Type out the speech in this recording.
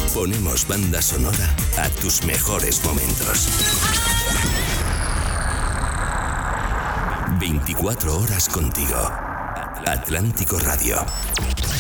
Ponemos banda sonora a tus mejores momentos. 24 horas contigo. Atlántico Radio.